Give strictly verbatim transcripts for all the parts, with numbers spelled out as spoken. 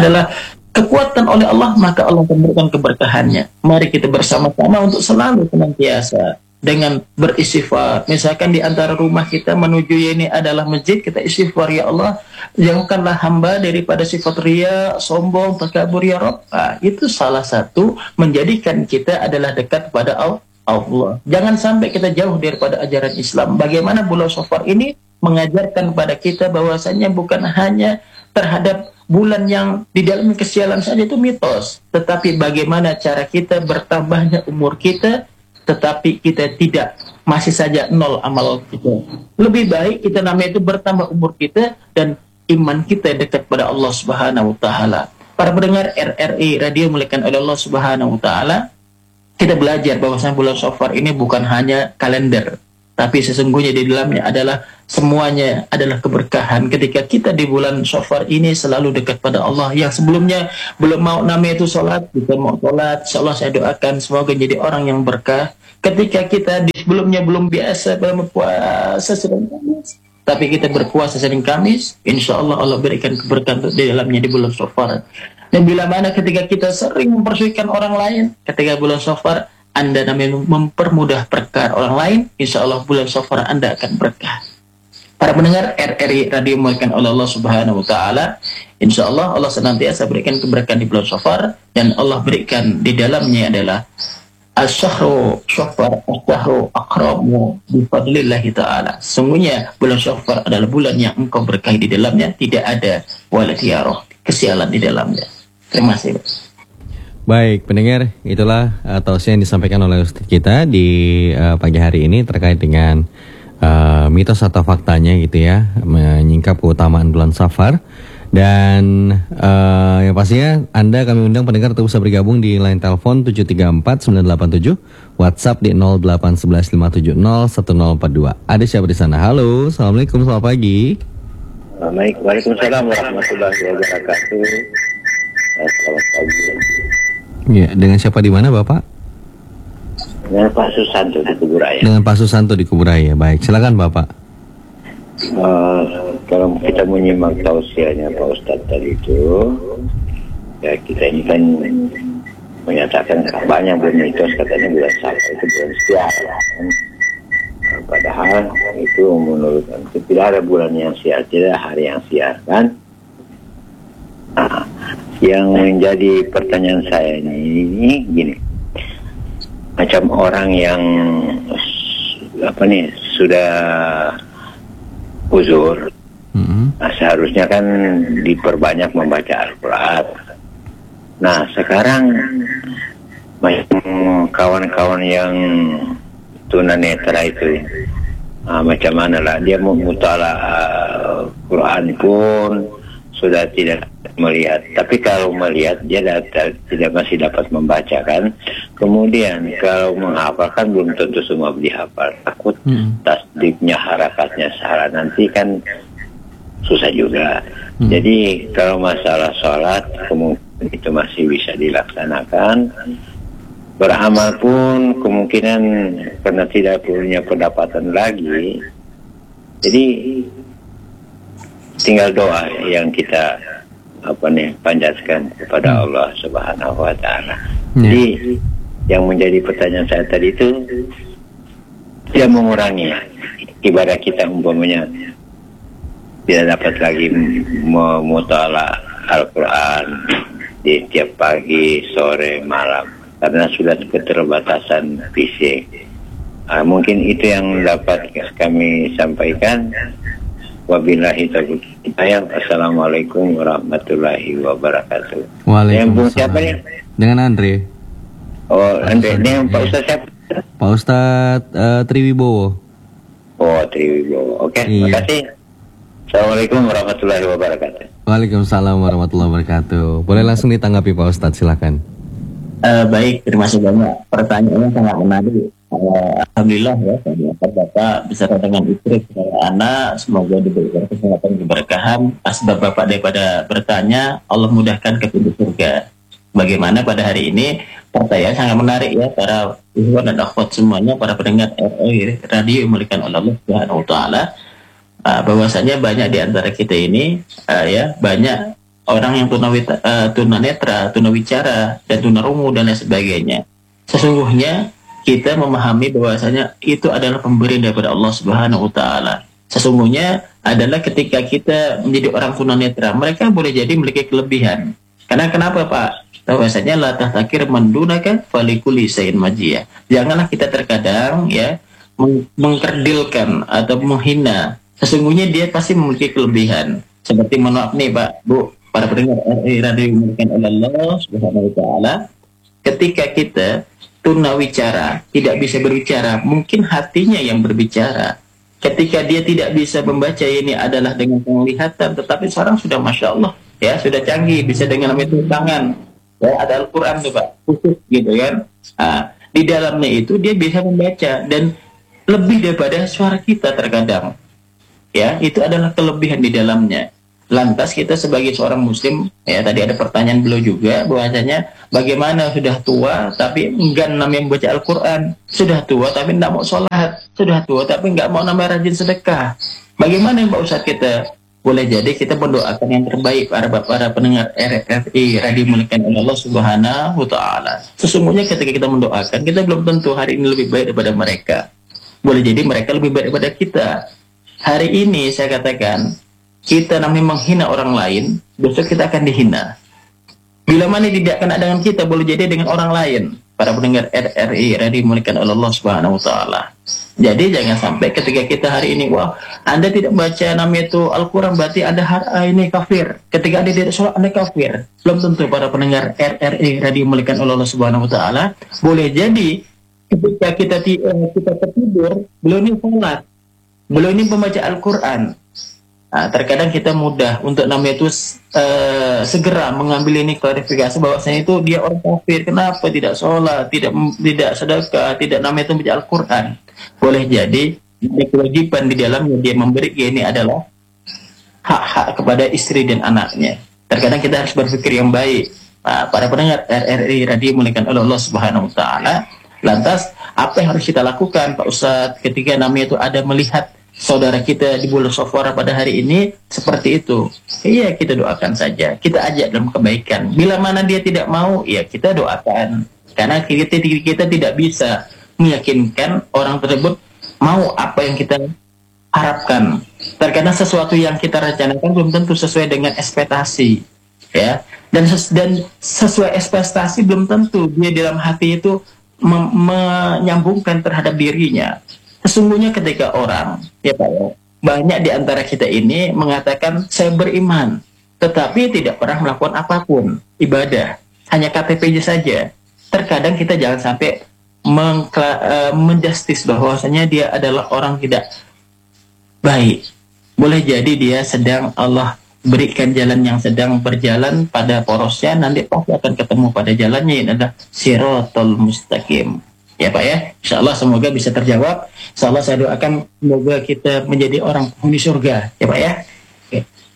adalah kekuatan oleh Allah, maka Allah akan memberikan keberkahannya. Mari kita bersama-sama untuk selalu senantiasa dengan beristighfar. Misalkan di antara rumah kita menuju ini adalah masjid, kita istighfar, ya Allah, jauhkanlah hamba daripada sifat riya, sombong, takabur, ya Rabb. Nah, itu salah satu menjadikan kita adalah dekat pada Allah. Jangan sampai kita jauh daripada ajaran Islam. Bagaimana bulan Safar ini mengajarkan pada kita bahwasanya bukan hanya terhadap bulan yang di dalam kesialan saja itu mitos, tetapi bagaimana cara kita bertambahnya umur kita, tetapi kita tidak, masih saja nol amal kita. Lebih baik kita namanya itu bertambah umur kita dan iman kita dekat pada Allah Subhanahu wa taala. Para pendengar R R I Radio Muliakan oleh Allah Subhanahu wa taala, kita belajar bahwasanya bulan Safar ini bukan hanya kalender, tapi sesungguhnya di dalamnya adalah semuanya adalah keberkahan. Ketika kita di bulan Safar ini selalu dekat pada Allah, yang sebelumnya belum mau namanya itu sholat, kita mau sholat, insyaallah saya doakan semoga jadi orang yang berkah. Ketika kita di sebelumnya belum biasa berpuasa Senin Kamis, tapi kita berpuasa Senin Kamis, insyaallah Allah berikan keberkahan di dalamnya di bulan Safar. Dan bila mana ketika kita sering mempersulikan orang lain, ketika bulan Safar Anda namanya mempermudah perkara orang lain, insya Allah bulan Safar Anda akan berkah. Para pendengar R R I Radio Muliakan oleh Allah Subhanahu wa taala, insya Allah Allah senantiasa berikan keberkahan di bulan Safar, dan Allah berikan di dalamnya adalah As-Syahru Safar As-Syahru Akramu Bifadlillahi ta'ala. Sungguhnya bulan Safar adalah bulan yang engkau berkahi di dalamnya, tidak ada waladiyarah, kesialan di dalamnya. Terima kasih. Baik, pendengar, itulah uh, tausiah yang disampaikan oleh Ustaz kita di uh, pagi hari ini terkait dengan uh, mitos atau faktanya gitu ya, menyingkap keutamaan bulan Safar. Dan uh, yang pastinya Anda kami undang pendengar untuk bisa bergabung di line telepon tujuh tiga empat sembilan delapan tujuh, WhatsApp di nol delapan satu satu lima tujuh nol satu nol empat dua. Ada siapa di sana? Halo, Assalamualaikum, selamat pagi. Waalaikumsalam warahmatullahi wabarakatuh. Selamat pagi. Ya, dengan siapa di mana, Bapak? Dengan Pak Susanto di Kuburaya. Dengan Pak Susanto di Kuburaya. Baik, silakan Bapak. Uh, kalau kita menyimak tausiahnya Pak Ustadz tadi itu, ya kita ini kan menyatakan banyak bulan mitos, katanya bulan Safar itu bulan sial. Kan? Nah, padahal itu menurut itu tidak ada bulan yang sial, tidak ada hari yang sial, kan? Nah, yang menjadi pertanyaan saya ini, ini gini, macam orang yang apa nih sudah uzur, mm-hmm. nah, seharusnya kan diperbanyak membaca Al-Quran. Nah sekarang macam kawan-kawan yang tunanetra itu, nah, macam mana lah dia mau mutala Al-Quran pun sudah tidak melihat, tapi kalau melihat dia tidak, tidak masih dapat membaca kan. Kemudian kalau menghafalkan belum tentu semua dihafal, takut hmm. tasdiknya, harakatnya salah, nanti kan susah juga. hmm. Jadi kalau masalah sholat kemungkinan itu masih bisa dilaksanakan, beramal pun kemungkinan karena tidak punya pendapatan lagi, jadi tinggal doa yang kita apa nih panjatkan kepada hmm. Allah Subhanahu wa taala. Yeah. Jadi yang menjadi pertanyaan saya tadi itu tidak mengurangi ibadah kita, umpamanya tidak dapat lagi memutala Al-Quran di tiap pagi, sore, malam karena sudah keterbatasan fisik. Nah, mungkin itu yang dapat kami sampaikan. Wabillahi taufiq hidayah. Assalamualaikum warahmatullahi wabarakatuh. Waalaikumsalam. Siapa nih? Dengan Andre. Oh, Andre. Dengan Pak Ustadz siapa? Pak Ustadz uh, Triwibowo. Oh, Triwibowo. Oke, okay, iya. Terima kasih. Assalamualaikum warahmatullahi wabarakatuh. Waalaikumsalam warahmatullahi wabarakatuh. Boleh langsung ditanggapi Pak Ustadz, silakan. Uh, baik, terima kasih banyak. Pertanyaannya sangat menarik. Uh, Alhamdulillah ya, Bapak beserta dengan istri dan anak, semoga diberikan kesehatan keberkahan. Asbab Bapak daripada bertanya, Allah mudahkan ke pintu surga. Bagaimana pada hari ini? Pertanyaan sangat menarik ya, para ikhwan dan akhwat semuanya, para pendengar R R I Radio Muliakan oleh Allah Subhanahu wa taala. Uh, bahwasanya banyak di antara kita ini uh, ya banyak orang yang tunawita, uh, tunanetra, tunawicara, dan tunarungu dan lain sebagainya. Sesungguhnya kita memahami bahwasanya itu adalah pemberian daripada Allah Subhanahu wa taala. Sesungguhnya adalah ketika kita menjadi orang tunanetra, mereka boleh jadi memiliki kelebihan. Karena kenapa, Pak? Bahwasanya la tahtakir mandunaka falikuli sayin majiyah. Janganlah kita terkadang ya meng- mengkerdilkan atau menghina. Sesungguhnya dia pasti memiliki kelebihan. Seperti mohon maaf nih Pak, Bu, para pendengar R R I Radio dimulakan oleh Allah Subhanahu wa taala. Ketika kita tunawicara, tidak bisa berbicara, mungkin hatinya yang berbicara. Ketika dia tidak bisa membaca, ini adalah dengan penglihatan, tetapi sekarang sudah Masya Allah, ya sudah canggih, bisa dengan namanya tangan. Ya, ada Al-Quran tuh Pak, khusus gitu kan. Nah, di dalamnya itu dia bisa membaca, dan lebih daripada suara kita terkadang. Ya, itu adalah kelebihan di dalamnya. Lantas kita sebagai seorang muslim, ya tadi ada pertanyaan beliau juga, bahwasanya bagaimana sudah tua tapi enggan namanya membaca Al-Quran, sudah tua tapi tidak mau sholat, sudah tua tapi nggak mau nambah rajin sedekah. Bagaimana Pak Ustadz kita? Boleh jadi kita mendoakan yang terbaik para para pendengar R R I Radio dimulakan oleh Allah Subhanahu wa taala. Sesungguhnya ketika kita mendoakan, kita belum tentu hari ini lebih baik daripada mereka. Boleh jadi mereka lebih baik daripada kita. Hari ini saya katakan, kita namanya menghina orang lain, besok kita akan dihina. Bila mana tidak kena dengan kita, boleh jadi dengan orang lain. Para pendengar R R I Radio dimulakan oleh Allah Subhanahu wa taala. Jadi jangan sampai ketika kita hari ini, wah, Anda tidak baca namanya itu Al-Quran, berarti Anda har- ini kafir. Ketika Anda tidak sholat, Anda kafir. Belum tentu para pendengar R R I Radio dimulakan oleh Allah Subhanahu wa taala. Boleh jadi ketika kita ti- uh, kita tertidur, beliau ini sholat, beliau ini membaca Al-Quran. Nah, terkadang kita mudah untuk namanya itu uh, segera mengambil ini klarifikasi bahwasanya itu dia orang kafir. Kenapa tidak sholat, tidak tidak sedekah, tidak namanya itu membaca Al-Quran? Boleh jadi ada kewajiban di dalamnya dia memberi, ini adalah hak-hak kepada istri dan anaknya. Terkadang kita harus berpikir yang baik. Nah, para pendengar R R I Radio dimulakan oleh Allah Subhanahu wa taala. Lantas apa yang harus kita lakukan Pak Ustadz ketika namanya itu ada melihat saudara kita di bulan Safar pada hari ini seperti itu? Iya, kita doakan saja, kita ajak dalam kebaikan. Bila mana dia tidak mau, ya kita doakan. Karena kita, kita tidak bisa meyakinkan orang tersebut mau apa yang kita harapkan. Terkadang sesuatu yang kita rencanakan belum tentu sesuai dengan ekspektasi, ya. Dan ses, dan sesuai ekspektasi belum tentu dia dalam hati itu me- menyambungkan terhadap dirinya. Sesungguhnya ketika orang, ya Pak, ya, banyak di antara kita ini mengatakan saya beriman, tetapi tidak pernah melakukan apapun ibadah, hanya K T P saja. Terkadang kita jangan sampai mengkla, uh, menjustis bahwasanya dia adalah orang tidak baik. Boleh jadi dia sedang Allah berikan jalan yang sedang berjalan pada porosnya, nanti pasti akan ketemu pada jalannya, ini adalah Siratal Mustaqim. Ya Pak ya, insya Allah semoga bisa terjawab. Insya Allah saya doakan semoga kita menjadi orang penghuni surga. Ya Pak ya. Oke.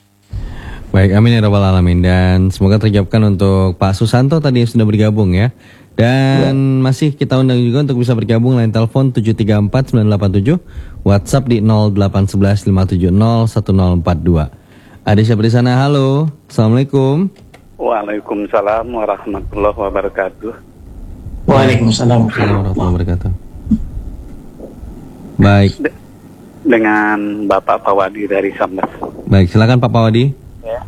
Baik, amin ya rabbal alamin. Dan semoga terjawabkan untuk Pak Susanto tadi yang sudah bergabung ya. Dan ya, masih kita undang juga untuk bisa bergabung, line telepon tujuh tiga empat sembilan delapan tujuh, WhatsApp di nol delapan satu satu lima tujuh nol satu nol empat dua. Ada siapa di sana? Halo, Assalamualaikum. Waalaikumsalam warahmatullahi wabarakatuh. Waalaikumsalam warahmatullahi wabarakatuh. Baik. De- dengan Bapak Pawadi dari Sambas. Baik, silakan Pak Pawadi. Ya.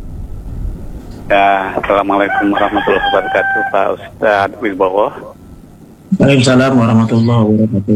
Ya, Assalamualaikum warahmatullahi wabarakatuh, Pak Ustadz Wibowo. Waalaikumsalam warahmatullahi wabarakatuh.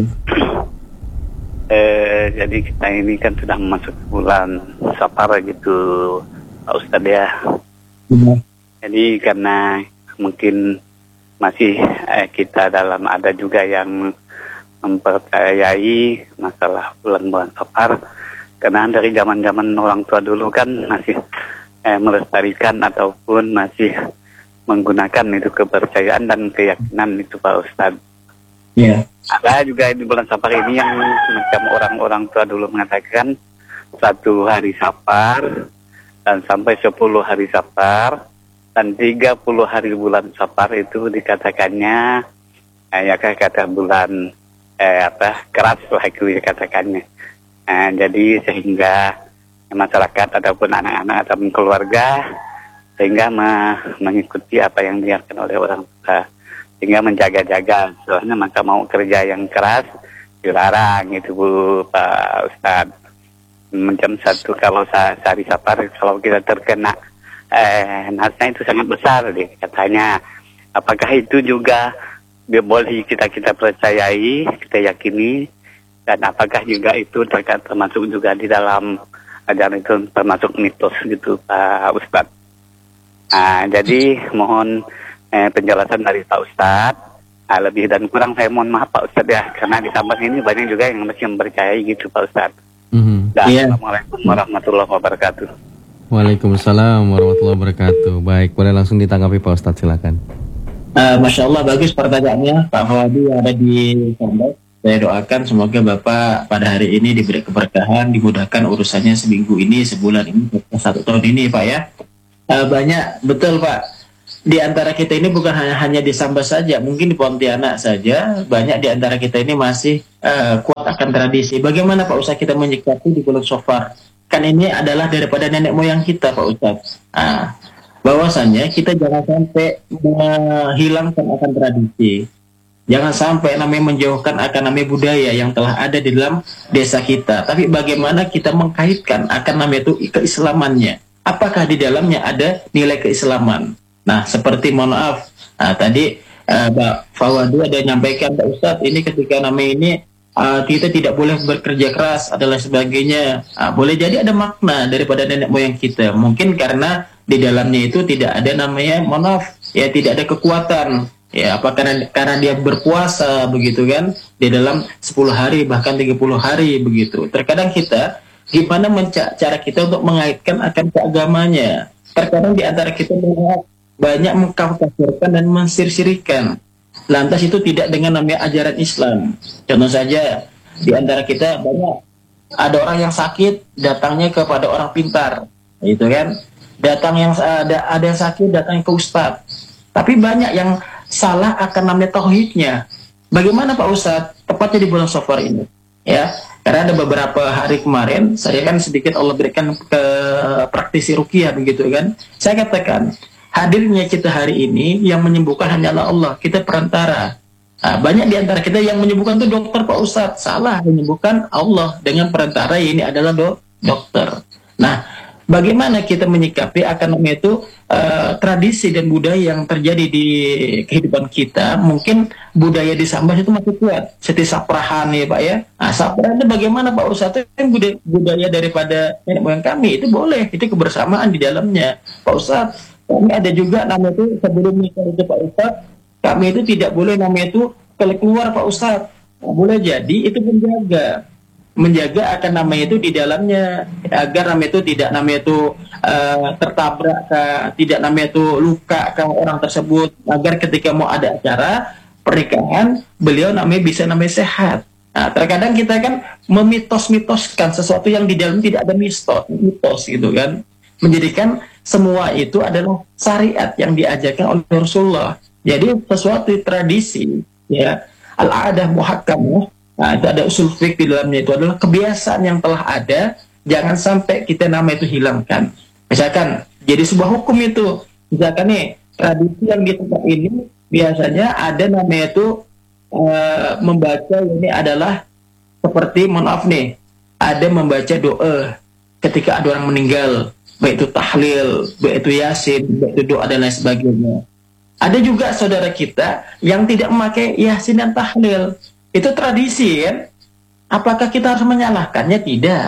Eh, jadi kita ini kan sudah masuk bulan Safar gitu, Pak Ustadz ya. Ya. Jadi karena mungkin masih eh, kita dalam ada juga yang mempercayai masalah bulan-bulan Safar, karena dari zaman-zaman orang tua dulu kan masih eh, melestarikan ataupun masih menggunakan itu kepercayaan dan keyakinan itu Pak Ustadz. Ya. Ada juga di bulan Safar ini yang semacam orang-orang tua dulu mengatakan satu hari Safar dan sampai sepuluh hari Safar dan tiga puluh hari bulan Safar itu dikatakannya eh, ya kata bulan eh, apa keras lah itu ya katakannya. Eh, jadi sehingga masyarakat ataupun anak-anak ataupun keluarga sehingga me- mengikuti apa yang diarahkan oleh orang tua, sehingga menjaga-jaga. Soalnya maka mau kerja yang keras dilarang itu Bu Pak Ustadz. Jam satu kalau sa- sehari safar kalau kita terkena eh, nasnya itu sangat besar deh katanya. Apakah itu juga dia boleh kita kita percayai, kita yakini, dan apakah juga itu terkait termasuk juga di dalam ajaran itu termasuk mitos gitu Pak Ustadz. Nah, jadi mohon eh, penjelasan dari Pak Ustadz. Nah, lebih dan kurang saya mohon maaf Pak Ustadz ya, karena di Sabang ini banyak juga yang masih mempercayai gitu Pak Ustadz. Mm-hmm. Dan Iya. Assalamualaikum warahmatullahi wabarakatuh. Waalaikumsalam warahmatullahi wabarakatuh. Baik, boleh langsung ditanggapi Pak Ustadz, silakan. Uh, Masya Allah, bagus pertanyaannya Pak Fawadi yang ada di Sambas. Saya doakan semoga Bapak pada hari ini diberi keberkahan, dimudahkan urusannya seminggu ini, sebulan ini, satu tahun ini Pak ya. Uh, banyak, betul Pak. Di antara kita ini bukan hanya, hanya di Sambas saja, mungkin di Pontianak saja, banyak di antara kita ini masih uh, kuat akan tradisi. Bagaimana Pak Ustadz kita menyikapi di bulan Shofar? Kan ini adalah daripada nenek moyang kita Pak Ustadz. Nah, bahwasannya kita jangan sampai menghilangkan akan tradisi, jangan sampai namanya menjauhkan akan namanya budaya yang telah ada di dalam desa kita. Tapi bagaimana kita mengkaitkan akan namanya itu keislamannya? Apakah di dalamnya ada nilai keislaman? Nah, seperti mohon maaf, nah, tadi uh, Pak Fawadi ada nyampaikan Pak Ustadz ini ketika namanya ini uh, kita tidak boleh bekerja keras adalah sebagainya. Uh, boleh jadi ada makna daripada nenek moyang kita. Mungkin karena di dalamnya itu tidak ada namanya, mohon maaf, ya tidak ada kekuatan. Ya, apa karena karena dia berpuasa begitu kan di dalam sepuluh hari bahkan tiga puluh hari begitu. Terkadang kita gimana menca- cara kita untuk mengaitkan akan keagamanya. Terkadang di antara kita banyak mengkafirkan dan mensirsirikan. Lantas itu tidak dengan namanya ajaran Islam. Contoh saja di antara kita banyak ada orang yang sakit datangnya kepada orang pintar, gitu kan? Datang yang ada ada yang sakit datang ke ustadz. Tapi banyak yang salah akan namanya tauhidnya. Bagaimana Pak Ustadz? Tepatnya di bulan Shofar ini, ya. Karena ada beberapa hari kemarin saya kan sedikit Allah berikan ke praktisi ruqyah begitu kan. Saya katakan hadirnya kita hari ini yang menyembuhkan hanyalah Allah. Kita perantara. Nah, banyak di antara kita yang menyembuhkan itu dokter Pak Ustadz. Salah, menyembuhkan Allah dengan perantara ini adalah do- dokter. Nah, bagaimana kita menyikapi akan namanya itu uh, tradisi dan budaya yang terjadi di kehidupan kita? Mungkin budaya di Sambas itu masih kuat, seperti saprahan ya Pak ya. Nah, saprahan itu bagaimana Pak Ustadz? Itu kan budaya, budaya daripada nenek moyang kami, itu boleh, itu kebersamaan di dalamnya Pak Ustadz. Kami ada juga namanya itu sebelum nikah itu Pak Ustadz, kami itu tidak boleh namanya itu keluar Pak Ustadz. Nah, boleh jadi itu menjaga menjaga akan namanya itu di dalamnya agar namanya itu tidak namanya itu uh, tertabrak ke, tidak namanya itu luka ke orang tersebut, agar ketika mau ada acara pernikahan beliau namanya bisa namanya sehat. Nah, terkadang kita kan memitos-mitoskan sesuatu yang di dalam tidak ada mitos, mitos gitu kan, menjadikan semua itu adalah syariat yang diajarkan oleh Rasulullah. Jadi sesuatu tradisi ya, al-adah muhakkamah. Nah, itu ada usul fiqh di dalamnya, itu adalah kebiasaan yang telah ada, jangan sampai kita nama itu hilangkan. Misalkan jadi sebuah hukum itu, misalkan nih tradisi yang di tempat ini biasanya ada namanya itu uh, membaca ini adalah seperti mohon maaf nih, ada membaca doa ketika ada orang meninggal, baik itu tahlil, baik itu yasin, baik itu doa dan lain sebagainya. Ada juga saudara kita yang tidak memakai yasin dan tahlil. Itu tradisi kan? Apakah kita harus menyalahkannya? Tidak.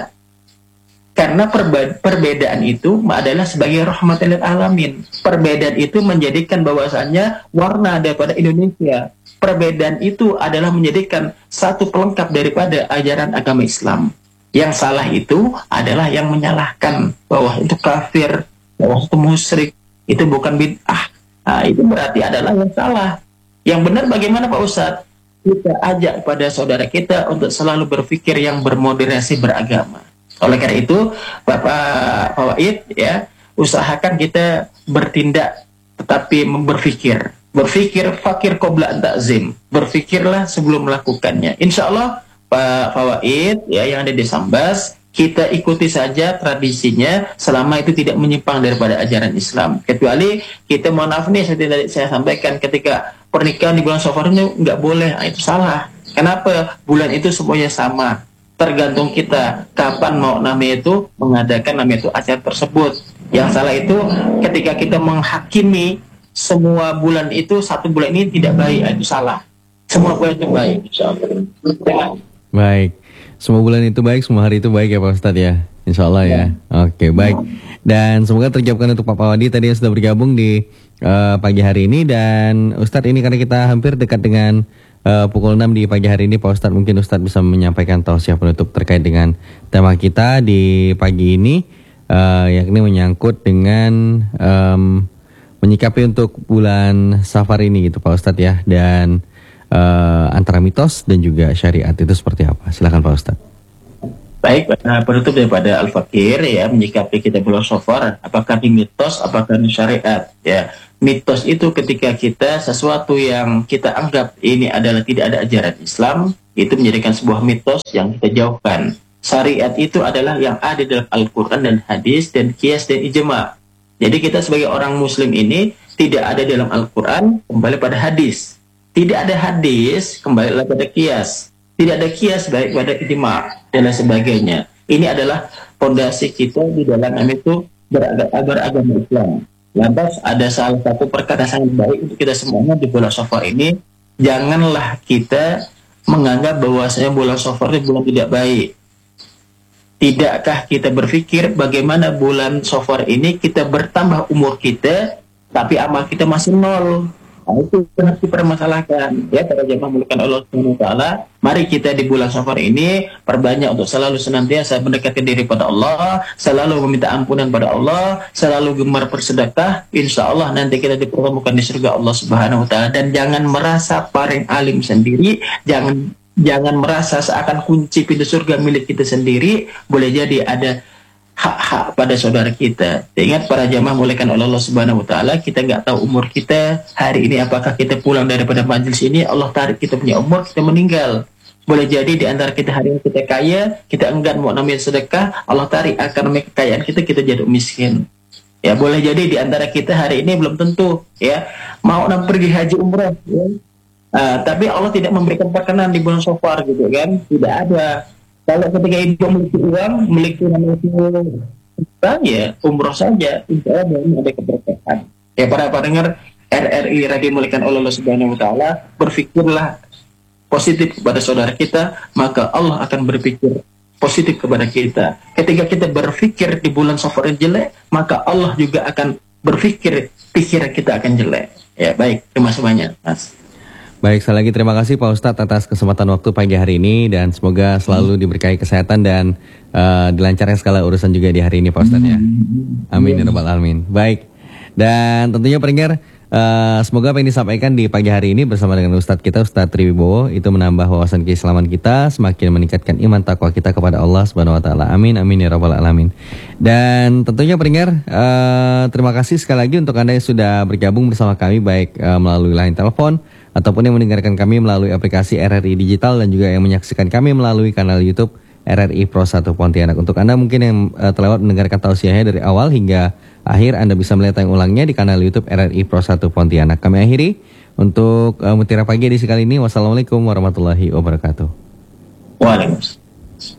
Karena perbe- perbedaan itu adalah sebagai rahmatan lil alamin. Perbedaan itu menjadikan bahwasannya warna daripada Indonesia. Perbedaan itu adalah menjadikan satu pelengkap daripada ajaran agama Islam. Yang salah itu adalah yang menyalahkan bahwa itu kafir, bahwa itu musyrik, itu bukan bid'ah. Nah, itu berarti adalah yang salah. Yang benar bagaimana Pak Ustadz? Kita ajak pada saudara kita untuk selalu berpikir yang bermoderasi beragama. Oleh karena itu, Bapak Fawaid ya, usahakan kita bertindak tetapi berpikir. Berpikir fakir qabla an ta'zim. Berpikirlah sebelum melakukannya. Insya Allah Pak Fawaid ya yang ada di Sambas, kita ikuti saja tradisinya selama itu tidak menyimpang daripada ajaran Islam. Kecuali kita, mohon maaf nih, seperti tadi saya sampaikan, ketika pernikahan di bulan Safar ini nggak boleh, nah, itu salah. Kenapa? Bulan itu semuanya sama. Tergantung kita kapan mau namanya itu mengadakan namanya itu acara tersebut. Yang salah itu ketika kita menghakimi semua bulan itu satu bulan ini tidak baik, itu salah. Semua bulan itu baik, insyaallah. Baik, semua bulan itu baik, semua hari itu baik ya Pak Ustadz ya, insya Allah ya. Oke, baik. Dan semoga terjawabkan untuk Pak Pawadi tadi yang sudah bergabung di uh, pagi hari ini. Dan Ustadz, ini karena kita hampir dekat dengan uh, pukul enam di pagi hari ini, Pak Ustadz, mungkin Ustadz bisa menyampaikan tausiah penutup terkait dengan tema kita di pagi ini, uh, yakni menyangkut dengan um, menyikapi untuk bulan Safar ini gitu Pak Ustadz ya. Dan Uh, antara mitos dan juga syariat itu seperti apa? Silakan Pak Ustadz. Baik, nah, penutup daripada Al-Fakir ya, menyikapi kita bulan Safar, apakah di mitos, apakah di syariat ya. Mitos itu ketika kita sesuatu yang kita anggap ini adalah tidak ada ajaran Islam, itu menjadikan sebuah mitos yang kita jauhkan. Syariat itu adalah yang ada dalam Al-Quran dan hadis dan qiyas dan ijma. Jadi kita sebagai orang muslim ini tidak ada dalam Al-Quran, kembali pada hadis. Tidak ada hadis, kembali pada kias. Tidak ada kias, baik pada ijma dan lain sebagainya. Ini adalah fondasi kita di dalam itu beragama Islam. Lantas ada salah satu perkara sangat baik untuk kita semuanya di bulan Safar ini. Janganlah kita menganggap bahwasanya bulan Safar itu bulan tidak baik. Tidakkah kita berpikir bagaimana bulan Safar ini kita bertambah umur kita, tapi amal kita masih nol. Nah, itu harus dipermasalahkan ya para jemaah mulakan Allah Subhanahu wa taala. Mari kita di bulan Safar ini perbanyak untuk selalu senantiasa mendekatkan diri pada Allah, selalu meminta ampunan pada Allah, selalu gemar bersedekah. Insya Allah nanti kita dipertemukan di surga Allah Subhanahu wa taala. Dan jangan merasa paling alim sendiri, jangan jangan merasa seakan kunci pintu surga milik kita sendiri. Boleh jadi ada hak-hak pada saudara kita. Ingat para jamaah muliakan oleh Allah Subhanahu wa taala, kita nggak tahu umur kita hari ini, apakah kita pulang daripada majelis ini Allah tarik kita punya umur, kita meninggal. Boleh jadi di antara kita hari ini kita kaya, kita enggan mau namanya sedekah, Allah tarik akan namanya kekayaan kita, kita jadi miskin. Ya, boleh jadi di antara kita hari ini belum tentu ya mau nam pergi haji umrah ya. Uh, tapi Allah tidak memberikan perkenan di bulan Safar gitu kan, tidak ada. Kalau ketika ibu memiliki uang, memiliki namanya ya umroh saja, insya Allah ada keberkahan. Ya para pendengar R R I Radio Muliakan Allah Subhanahu wa taala, berpikirlah positif kepada saudara kita, maka Allah akan berpikir positif kepada kita. Ketika kita berpikir di bulan Safar yang jelek, maka Allah juga akan berpikir pikiran kita akan jelek. Ya baik, terima kasih banyak Mas. Baik, sekali lagi terima kasih Pak Ustadz atas kesempatan waktu pagi hari ini, dan semoga selalu diberikai kesehatan dan uh, dilancarkan segala urusan juga di hari ini Pak Ustadz ya. Amin ya rabbal alamin. Baik, dan tentunya pendengar, uh, semoga apa yang disampaikan di pagi hari ini bersama dengan Ustadz kita, Ustadz Triwibowo, itu menambah wawasan keislaman kita, semakin meningkatkan iman takwa kita kepada Allah Subhanahu wa taala. Amin amin ya rabbal alamin. Dan tentunya pendengar, uh, terima kasih sekali lagi untuk Anda yang sudah bergabung bersama kami, baik uh, melalui line telepon ataupun yang mendengarkan kami melalui aplikasi R R I Digital, dan juga yang menyaksikan kami melalui kanal YouTube R R I Pro satu Pontianak. Untuk Anda mungkin yang uh, terlewat mendengarkan tausiahnya dari awal hingga akhir, Anda bisa melihat yang ulangnya di kanal YouTube R R I Pro satu Pontianak. Kami akhiri untuk uh, Mutiara Pagi edisi kali ini. Wassalamualaikum warahmatullahi wabarakatuh. Waalaikumsalam.